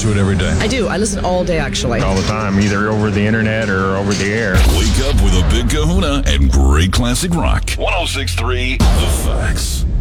to it every day? I do. I listen all day, actually. All the time, either over the internet or over the air. Wake up with a Big Kahuna and great classic rock. 106.3 The Facts.